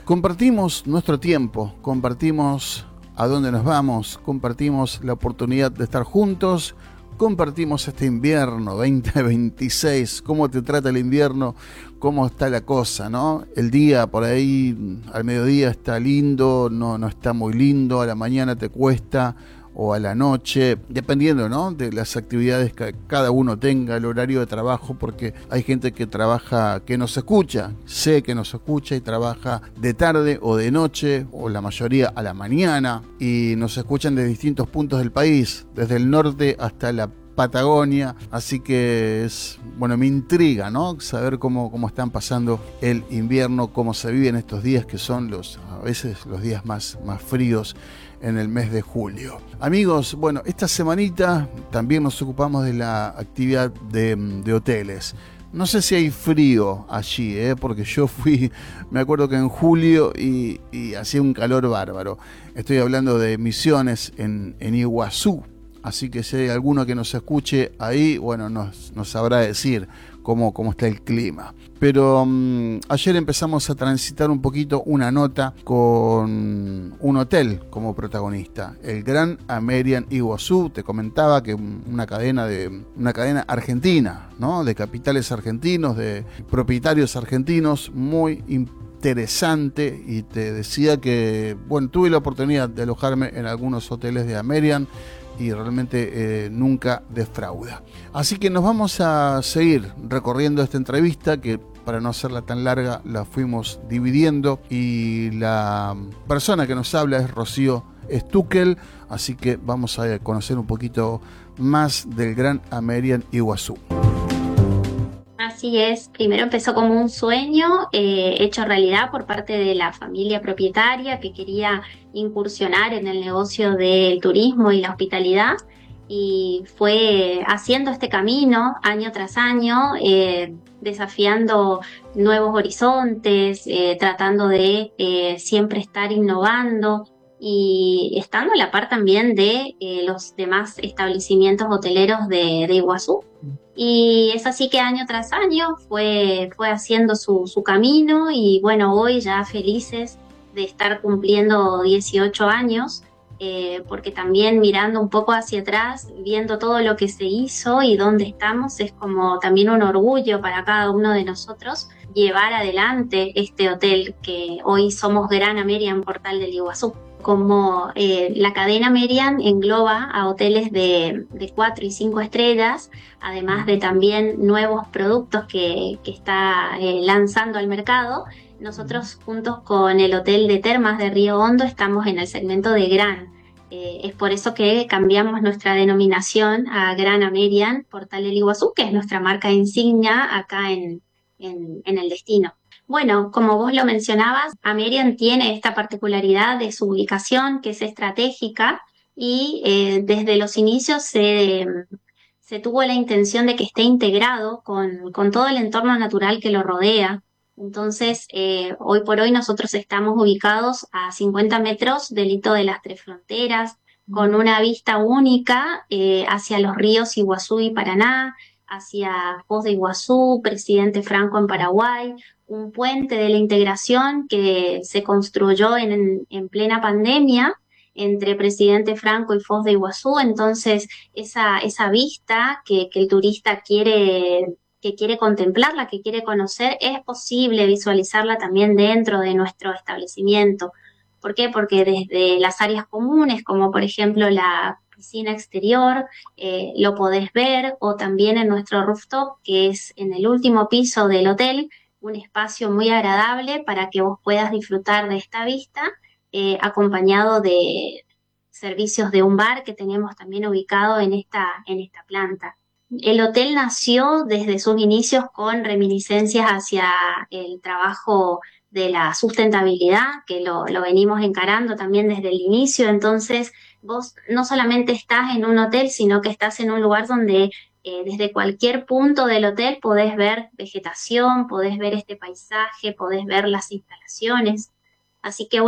Compartimos nuestro tiempo, compartimos a dónde nos vamos, compartimos la oportunidad de estar juntos, compartimos este invierno 2026, cómo te trata el invierno, cómo está la cosa, ¿no? El día por ahí al mediodía está lindo, no está muy lindo, a la mañana te cuesta, o a la noche, dependiendo, ¿no?, de las actividades que cada uno tenga, el horario de trabajo, porque hay gente que trabaja, que nos escucha, sé que nos escucha y trabaja de tarde o de noche, o la mayoría a la mañana, y nos escuchan de distintos puntos del país, desde el norte hasta la Patagonia, así que me intriga, ¿no?, saber cómo están pasando el invierno, cómo se viven estos días que son a veces los días más fríos en el mes de julio. Amigos, esta semanita también nos ocupamos de la actividad de hoteles. No sé si hay frío allí, porque yo fui, me acuerdo que en julio y hacía un calor bárbaro. Estoy hablando de Misiones en Iguazú. Así que si hay alguno que nos escuche ahí, nos sabrá decir cómo está el clima. Pero ayer empezamos a transitar un poquito una nota con un hotel como protagonista, el Gran Amerian Iguazú. Te comentaba que una cadena argentina, ¿no?, de capitales argentinos, de propietarios argentinos, muy interesante, y te decía que tuve la oportunidad de alojarme en algunos hoteles de Amerian y realmente nunca defrauda. Así que nos vamos a seguir recorriendo esta entrevista, que para no hacerla tan larga la fuimos dividiendo, y la persona que nos habla es Rocío Stuckel, así que vamos a conocer un poquito más del Gran Amerian Iguazú. Así es, primero empezó como un sueño hecho realidad por parte de la familia propietaria que quería incursionar en el negocio del turismo y la hospitalidad, y fue haciendo este camino año tras año, desafiando nuevos horizontes, tratando de siempre estar innovando y estando a la par también de los demás establecimientos hoteleros de Iguazú. Y es así que año tras año fue haciendo su camino, y hoy ya felices de estar cumpliendo 18 años, porque también mirando un poco hacia atrás, viendo todo lo que se hizo y dónde estamos, es como también un orgullo para cada uno de nosotros llevar adelante este hotel que hoy somos Gran Amerian Portal del Iguazú. Como la cadena Amerian engloba a hoteles de 4 y 5 estrellas, además de también nuevos productos que está lanzando al mercado. Nosotros, juntos con el Hotel de Termas de Río Hondo, estamos en el segmento de Gran. Es por eso que cambiamos nuestra denominación a Gran Amerian Portal del Iguazú, que es nuestra marca insignia acá en el destino. Como vos lo mencionabas, Amerian tiene esta particularidad de su ubicación, que es estratégica, y desde los inicios se tuvo la intención de que esté integrado con todo el entorno natural que lo rodea. Entonces, hoy por hoy nosotros estamos ubicados a 50 metros del hito de las Tres Fronteras, con una vista única hacia los ríos Iguazú y Paraná, hacia Foz de Iguazú, Presidente Franco en Paraguay, un puente de la integración que se construyó en plena pandemia entre Presidente Franco y Foz de Iguazú. Entonces esa vista que el turista quiere contemplarla, que quiere conocer, es posible visualizarla también dentro de nuestro establecimiento. ¿Por qué? Porque desde las áreas comunes, como por ejemplo la piscina exterior, lo podés ver, o también en nuestro rooftop, que es en el último piso del hotel, un espacio muy agradable para que vos puedas disfrutar de esta vista, acompañado de servicios de un bar que tenemos también ubicado en esta planta. El hotel nació desde sus inicios con reminiscencias hacia el trabajo de la sustentabilidad, que lo venimos encarando también desde el inicio. Entonces, vos no solamente estás en un hotel, sino que estás en un lugar donde desde cualquier punto del hotel podés ver vegetación, podés ver este paisaje, podés ver las instalaciones. Así que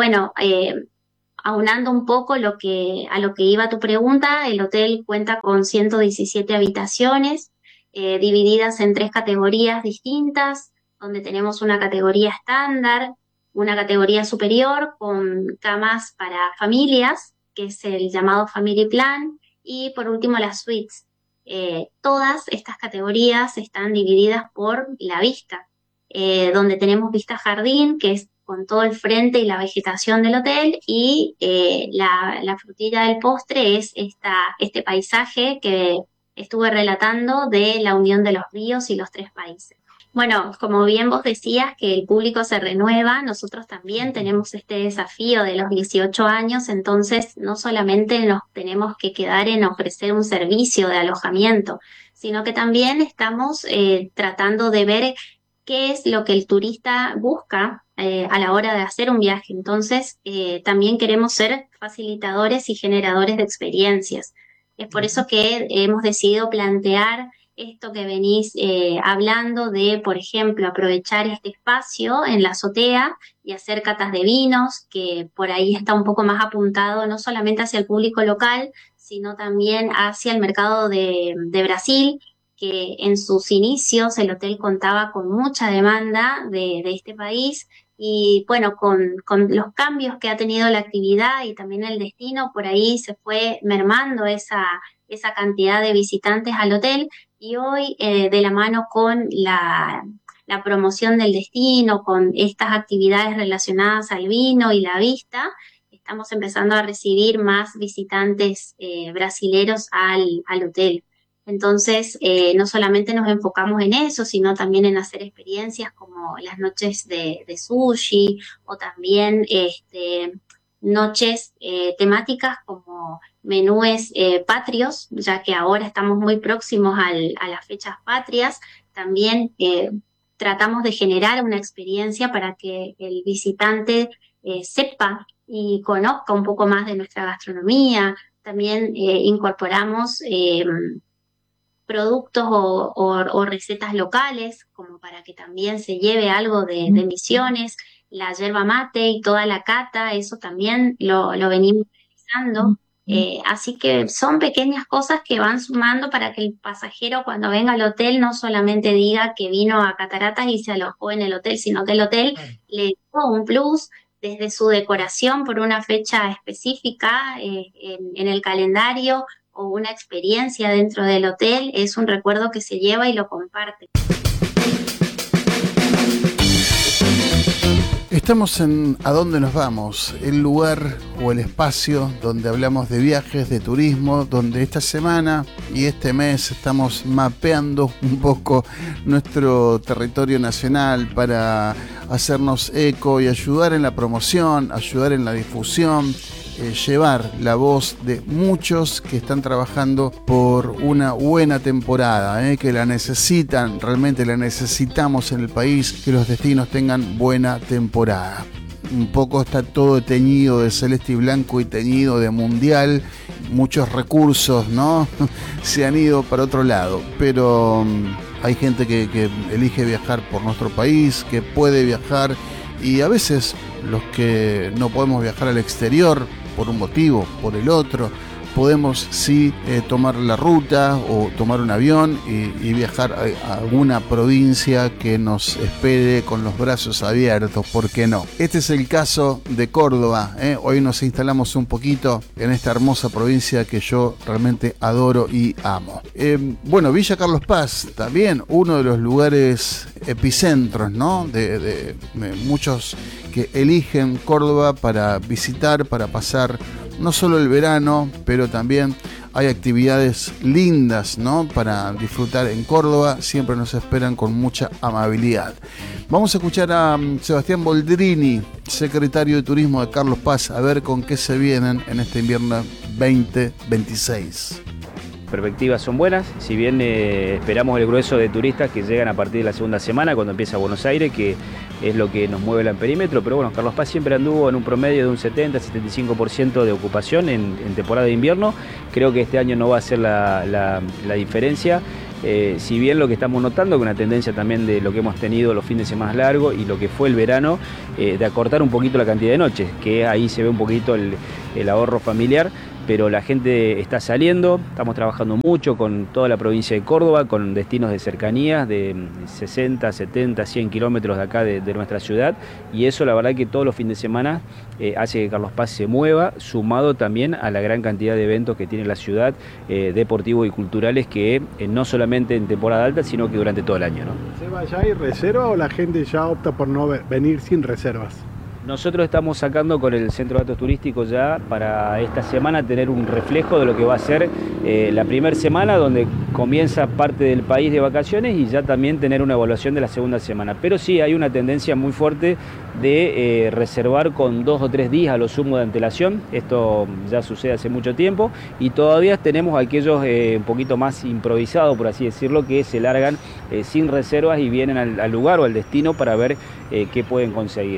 aunando un poco a lo que iba tu pregunta, el hotel cuenta con 117 habitaciones, divididas en 3 categorías distintas, donde tenemos una categoría estándar, una categoría superior con camas para familias, que es el llamado Family Plan, y por último las suites. Todas estas categorías están divididas por la vista, donde tenemos vista jardín, que es con todo el frente y la vegetación del hotel, y la frutilla del postre es este paisaje que estuve relatando de la unión de los ríos y los tres países. Bueno, como bien vos decías que el público se renueva, nosotros también tenemos este desafío de los 18 años, entonces no solamente nos tenemos que quedar en ofrecer un servicio de alojamiento, sino que también estamos tratando de ver qué es lo que el turista busca a la hora de hacer un viaje. Entonces, también queremos ser facilitadores y generadores de experiencias. Es por eso que hemos decidido plantear esto que venís hablando de, por ejemplo, aprovechar este espacio en la azotea y hacer catas de vinos, que por ahí está un poco más apuntado no solamente hacia el público local, sino también hacia el mercado de Brasil, que en sus inicios el hotel contaba con mucha demanda de este país y bueno, con los cambios que ha tenido la actividad y también el destino, por ahí se fue mermando esa cantidad de visitantes al hotel y hoy de la mano con la promoción del destino, con estas actividades relacionadas al vino y la vista, estamos empezando a recibir más visitantes brasileros al hotel. Entonces, no solamente nos enfocamos en eso, sino también en hacer experiencias como las noches de sushi o también noches temáticas como menúes patrios, ya que ahora estamos muy próximos a las fechas patrias. También tratamos de generar una experiencia para que el visitante sepa y conozca un poco más de nuestra gastronomía. También incorporamos productos o recetas locales, como para que también se lleve algo de Misiones, la yerba mate y toda la cata, eso también lo venimos realizando. Así que son pequeñas cosas que van sumando para que el pasajero cuando venga al hotel no solamente diga que vino a Cataratas y se alojó en el hotel, sino que el hotel le dio un plus desde su decoración por una fecha específica en el calendario o una experiencia dentro del hotel, es un recuerdo que se lleva y lo comparte. Estamos en ¿A dónde nos vamos? El lugar o el espacio donde hablamos de viajes, de turismo, donde esta semana y este mes estamos mapeando un poco nuestro territorio nacional para hacernos eco y ayudar en la promoción, ayudar en la difusión, llevar la voz de muchos que están trabajando por una buena temporada, que la necesitan, realmente la necesitamos en el país, que los destinos tengan buena temporada. Un poco está todo teñido de celeste y blanco y teñido de mundial, muchos recursos, ¿no? Se han ido para otro lado, pero hay gente que elige viajar por nuestro país, que puede viajar, y a veces los que no podemos viajar al exterior por un motivo, por el otro, podemos sí tomar la ruta o tomar un avión y viajar a alguna provincia que nos espere con los brazos abiertos, ¿por qué no? Este es el caso de Córdoba, Hoy nos instalamos un poquito en esta hermosa provincia que yo realmente adoro y amo. Bueno, Villa Carlos Paz, también uno de los lugares epicentros, ¿no? de muchos que eligen Córdoba para visitar, para pasar no solo el verano, pero también hay actividades lindas, ¿no? Para disfrutar en Córdoba, siempre nos esperan con mucha amabilidad. Vamos a escuchar a Sebastián Boldrini, secretario de Turismo de Carlos Paz, a ver con qué se vienen en este invierno 2026. Perspectivas son buenas, si bien esperamos el grueso de turistas que llegan a partir de la segunda semana cuando empieza Buenos Aires, que es lo que nos mueve el perímetro, pero bueno, Carlos Paz siempre anduvo en un promedio de un 70-75% de ocupación en temporada de invierno. Creo que este año no va a ser la diferencia. Si bien lo que estamos notando, que una tendencia también de lo que hemos tenido los fines de semana largos y lo que fue el verano, de acortar un poquito la cantidad de noches, que ahí se ve un poquito el ahorro familiar, pero la gente está saliendo. Estamos trabajando mucho con toda la provincia de Córdoba, con destinos de cercanías de 60, 70, 100 kilómetros de acá de nuestra ciudad, y eso la verdad que todos los fines de semana hace que Carlos Paz se mueva, sumado también a la gran cantidad de eventos que tiene la ciudad, deportivos y culturales, que no solamente en temporada alta, sino que durante todo el año, ¿no? ¿Seba, ya hay reserva o la gente ya opta por no venir sin reservas? Nosotros estamos sacando con el Centro de Datos Turísticos ya para esta semana tener un reflejo de lo que va a ser la primera semana, donde comienza parte del país de vacaciones, y ya también tener una evaluación de la segunda semana. Pero sí hay una tendencia muy fuerte de reservar con 2 o 3 días a lo sumo de antelación. Esto ya sucede hace mucho tiempo, y todavía tenemos aquellos un poquito más improvisados, por así decirlo, que se largan sin reservas y vienen al lugar o al destino para ver qué pueden conseguir.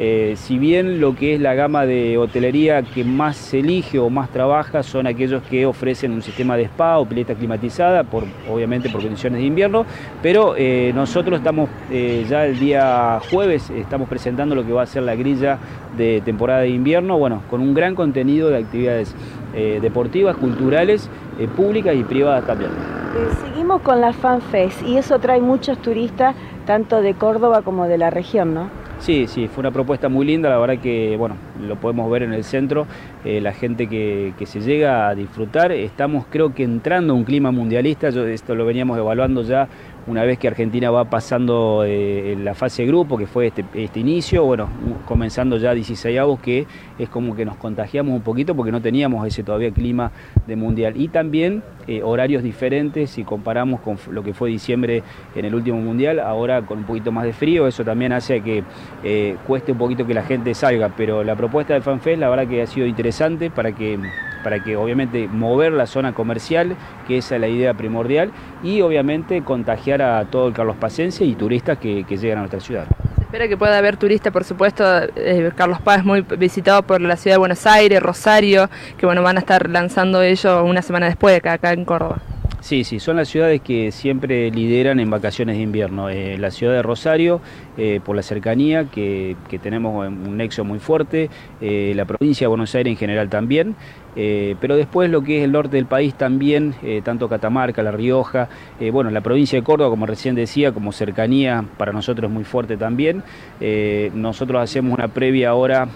Si bien lo que es la gama de hotelería que más se elige o más trabaja son aquellos que ofrecen un sistema de spa o pileta climatizada, obviamente por condiciones de invierno, pero nosotros estamos ya el día jueves estamos presentando lo que va a ser la grilla de temporada de invierno, bueno, con un gran contenido de actividades deportivas, culturales, públicas y privadas también. Seguimos con la FanFest, y eso trae muchos turistas, tanto de Córdoba como de la región, ¿no? Sí, fue una propuesta muy linda, la verdad que, bueno, lo podemos ver en el centro, la gente que se llega a disfrutar. Estamos, creo que, entrando a un clima mundialista. Esto lo veníamos evaluando ya una vez que Argentina va pasando la fase de grupo, que fue este inicio, bueno, comenzando ya 16avos, que es como que nos contagiamos un poquito porque no teníamos ese todavía clima de mundial. Y también horarios diferentes, si comparamos con lo que fue diciembre en el último mundial, ahora con un poquito más de frío, eso también hace que cueste un poquito que la gente salga. Pero la propuesta del FanFest, la verdad que ha sido interesante para que obviamente mover la zona comercial, que esa es la idea primordial, y obviamente contagiar a todo el carlospacense y turistas que llegan a nuestra ciudad. Se espera que pueda haber turistas, por supuesto. Carlos Paz es muy visitado por la ciudad de Buenos Aires, Rosario, que bueno, van a estar lanzando ellos una semana después acá en Córdoba. Sí, son las ciudades que siempre lideran en vacaciones de invierno. La ciudad de Rosario, por la cercanía, que tenemos un nexo muy fuerte, la provincia de Buenos Aires en general también, pero después lo que es el norte del país también, tanto Catamarca, La Rioja, bueno, la provincia de Córdoba, como recién decía, como cercanía para nosotros es muy fuerte también. Nosotros hacemos una previa ahora,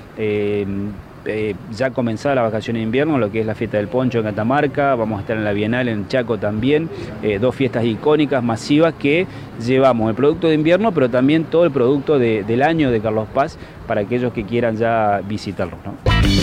ya comenzada la vacación de invierno, lo que es la fiesta del poncho en Catamarca. Vamos a estar en la Bienal en Chaco también, 2 fiestas icónicas, masivas, que llevamos el producto de invierno, pero también todo el producto del año de Carlos Paz, para aquellos que quieran ya visitarlo, ¿no?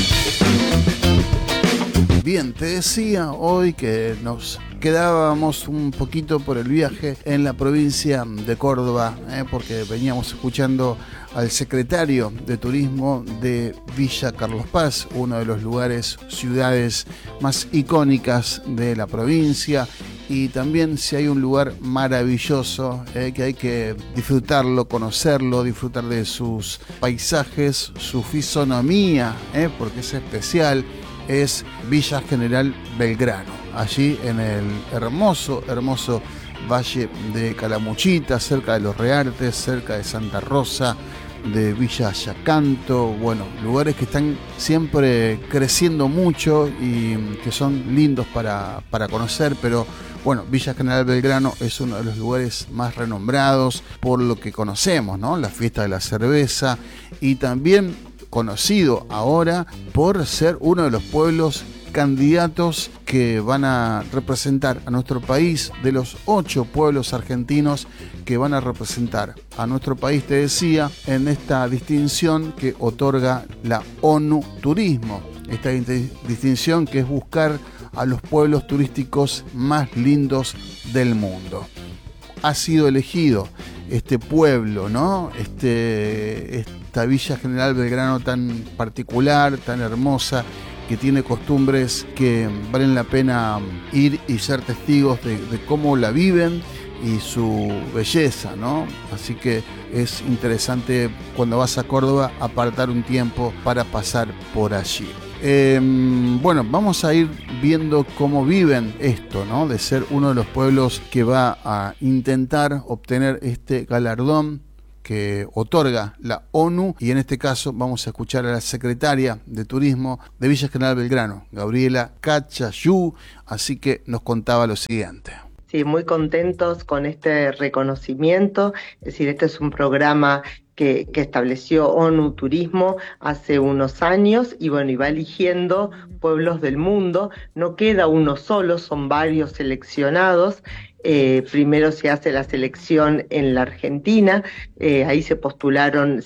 Bien, te decía hoy que nos quedábamos un poquito por el viaje en la provincia de Córdoba, porque veníamos escuchando al secretario de Turismo de Villa Carlos Paz, uno de los lugares, ciudades más icónicas de la provincia, y también si hay un lugar maravilloso que hay que disfrutarlo, conocerlo, disfrutar de sus paisajes, su fisonomía, porque es especial, es Villa General Belgrano, allí en el hermoso Valle de Calamuchita, cerca de Los Reartes, cerca de Santa Rosa, de Villa Yacanto, bueno, lugares que están siempre creciendo mucho y que son lindos para conocer, pero bueno, Villa General Belgrano es uno de los lugares más renombrados por lo que conocemos, ¿no? La fiesta de la cerveza, y también conocido ahora por ser uno de los pueblos candidatos que van a representar a nuestro país, de los 8 pueblos argentinos que van a representar a nuestro país, te decía, en esta distinción que otorga la ONU Turismo. Esta distinción que es buscar a los pueblos turísticos más lindos del mundo. Ha sido elegido este pueblo, ¿no? Esta Villa General Belgrano tan particular, tan hermosa, que tiene costumbres que valen la pena ir y ser testigos de cómo la viven y su belleza, ¿no? Así que es interesante cuando vas a Córdoba apartar un tiempo para pasar por allí. Bueno, vamos a ir viendo cómo viven esto, ¿no? De ser uno de los pueblos que va a intentar obtener este galardón, que otorga la ONU, y en este caso vamos a escuchar a la secretaria de Turismo de Villa General Belgrano, Gabriela Cachayú, así que nos contaba lo siguiente. Sí, muy contentos con este reconocimiento, es decir, este es un programa que estableció ONU Turismo hace unos años y bueno, y va eligiendo pueblos del mundo, no queda uno solo, son varios seleccionados. Primero se hace la selección en la Argentina, ahí se postularon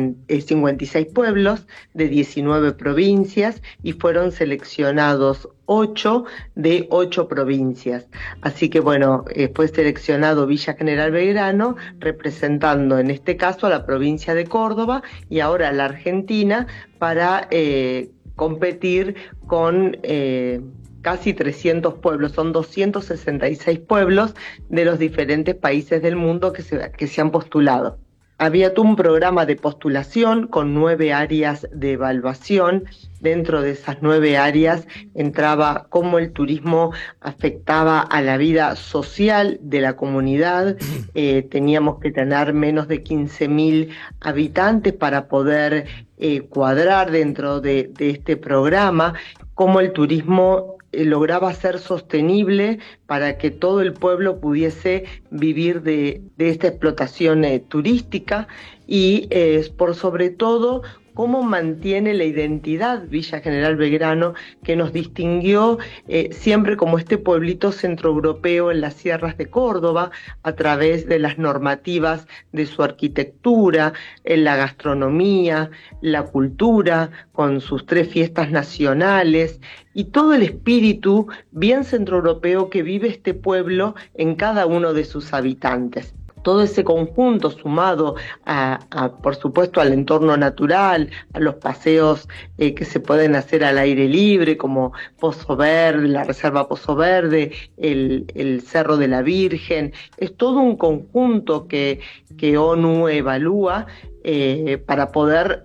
56 pueblos de 19 provincias y fueron seleccionados 8 de 8 provincias. Así que bueno, fue seleccionado Villa General Belgrano, representando en este caso a la provincia de Córdoba y ahora a la Argentina para competir con casi 300 pueblos, son 266 pueblos de los diferentes países del mundo que se han postulado. Había todo un programa de postulación con 9 áreas de evaluación. Dentro de esas 9 áreas entraba cómo el turismo afectaba a la vida social de la comunidad. Teníamos que tener menos de 15.000 habitantes para poder cuadrar dentro de este programa, cómo el turismo lograba ser sostenible para que todo el pueblo pudiese vivir de esta explotación turística y por sobre todo cómo mantiene la identidad Villa General Belgrano, que nos distinguió siempre como este pueblito centroeuropeo en las sierras de Córdoba, a través de las normativas de su arquitectura, en la gastronomía, la cultura, con sus 3 fiestas nacionales, y todo el espíritu bien centroeuropeo que vive este pueblo en cada uno de sus habitantes. Todo ese conjunto sumado por supuesto al entorno natural, a los paseos que se pueden hacer al aire libre como Pozo Verde, la Reserva Pozo Verde, el Cerro de la Virgen, es todo un conjunto que ONU evalúa para poder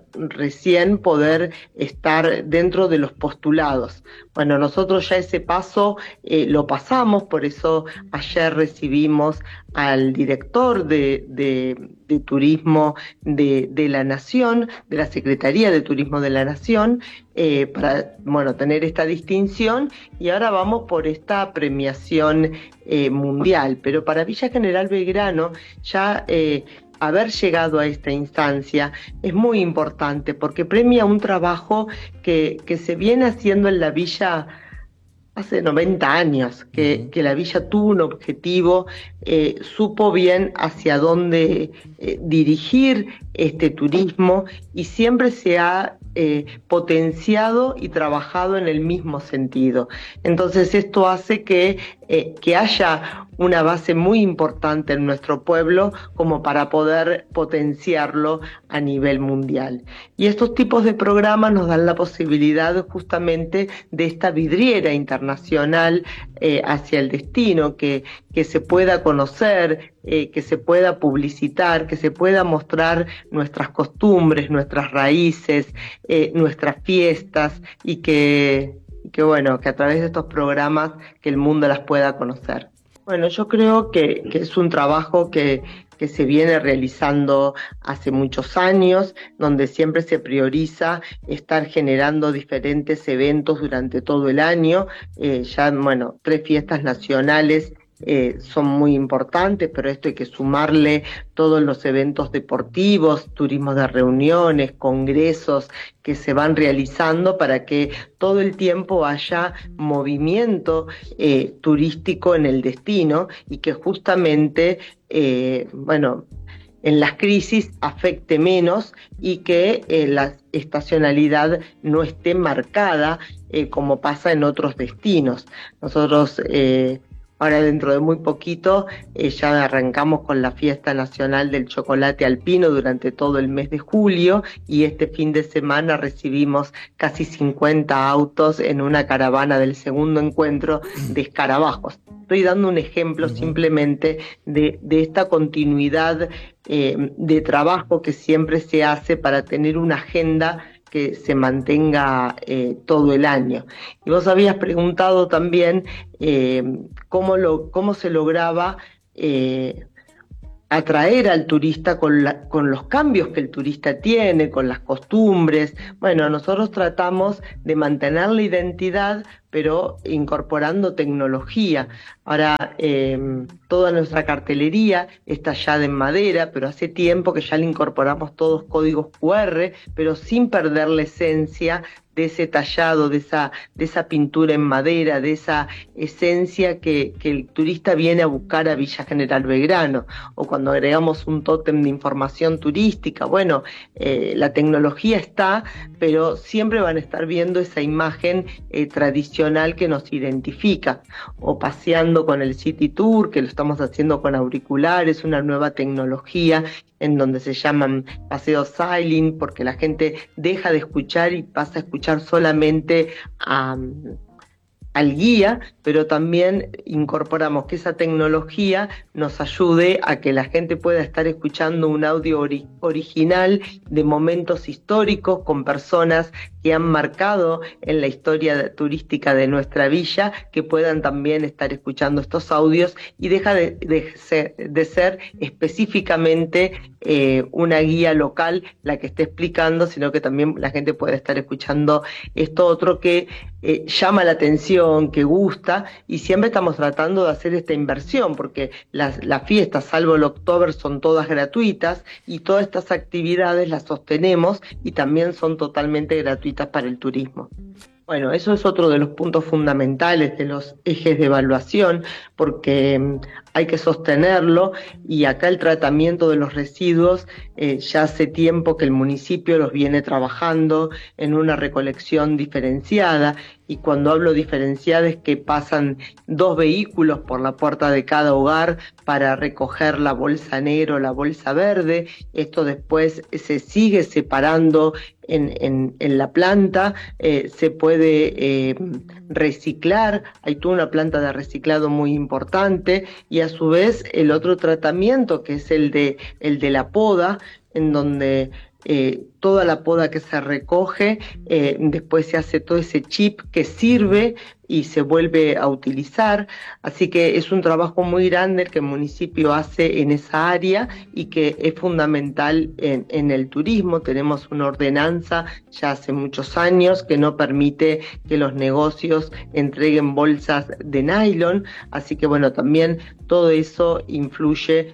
estar dentro de los postulados. Bueno, nosotros ya ese paso lo pasamos, por eso ayer recibimos al director de Turismo de la Nación, de la Secretaría de Turismo de la Nación, para tener esta distinción, y ahora vamos por esta premiación mundial. Pero para Villa General Belgrano ya haber llegado a esta instancia es muy importante porque premia un trabajo que se viene haciendo en la villa hace 90 años, que la villa tuvo un objetivo, supo bien hacia dónde dirigir este turismo y siempre se ha potenciado y trabajado en el mismo sentido. Entonces esto hace que haya una base muy importante en nuestro pueblo como para poder potenciarlo a nivel mundial. Y estos tipos de programas nos dan la posibilidad justamente de esta vidriera internacional hacia el destino, que se pueda conocer, que se pueda publicitar, que se pueda mostrar nuestras costumbres, nuestras raíces, nuestras fiestas y que a través de estos programas que el mundo las pueda conocer. Bueno, yo creo que es un trabajo que se viene realizando hace muchos años, donde siempre se prioriza estar generando diferentes eventos durante todo el año. 3 fiestas nacionales son muy importantes, pero esto hay que sumarle todos los eventos deportivos, turismo de reuniones, congresos que se van realizando para que todo el tiempo haya movimiento turístico en el destino y que justamente, en las crisis afecte menos y que la estacionalidad no esté marcada como pasa en otros destinos. Nosotros ahora dentro de muy poquito ya arrancamos con la fiesta nacional del chocolate alpino durante todo el mes de julio y este fin de semana recibimos casi 50 autos en una caravana del segundo encuentro de escarabajos. Estoy dando un ejemplo simplemente de esta continuidad de trabajo que siempre se hace para tener una agenda que se mantenga todo el año. Y vos habías preguntado también cómo se lograba atraer al turista con los cambios que el turista tiene, con las costumbres. Bueno, nosotros tratamos de mantener la identidad, pero incorporando tecnología. Ahora, toda nuestra cartelería está tallada en madera, pero hace tiempo que ya le incorporamos todos códigos QR, pero sin perder la esencia de ese tallado, de esa pintura en madera, de esa esencia que el turista viene a buscar a Villa General Belgrano. O cuando agregamos un tótem de información turística, bueno, la tecnología está, pero siempre van a estar viendo esa imagen tradicional que nos identifica. O paseando con el City Tour, que lo estamos haciendo con auriculares, una nueva tecnología en donde se llaman paseos silent, porque la gente deja de escuchar y pasa a escuchar solamente al guía, pero también incorporamos que esa tecnología nos ayude a que la gente pueda estar escuchando un audio original de momentos históricos con personas que han marcado en la historia turística de nuestra villa, que puedan también estar escuchando estos audios, y deja de ser específicamente una guía local la que esté explicando, sino que también la gente puede estar escuchando esto otro que llama la atención, que gusta, y siempre estamos tratando de hacer esta inversión, porque las fiestas, salvo el Oktober, son todas gratuitas, y todas estas actividades las sostenemos y también son totalmente gratuitas para el turismo. Bueno, eso es otro de los puntos fundamentales de los ejes de evaluación, porque hay que sostenerlo, y acá el tratamiento de los residuos ya hace tiempo que el municipio los viene trabajando en una recolección diferenciada, y cuando hablo diferenciada es que pasan 2 vehículos por la puerta de cada hogar para recoger la bolsa negra o la bolsa verde. Esto después se sigue separando en la planta, se puede reciclar, hay toda una planta de reciclado muy importante, y a su vez el otro tratamiento, que es el de la poda, en donde toda la poda que se recoge, después se hace todo ese chip que sirve y se vuelve a utilizar. Así que es un trabajo muy grande el que el municipio hace en esa área, y que es fundamental en el turismo. Tenemos una ordenanza ya hace muchos años que no permite que los negocios entreguen bolsas de nylon, así que bueno, también todo eso influye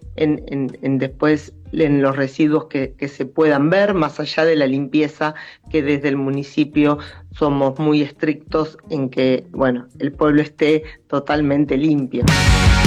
en después en los residuos que se puedan ver, más allá de la limpieza, que desde el municipio somos muy estrictos en que, bueno, el pueblo esté totalmente limpio.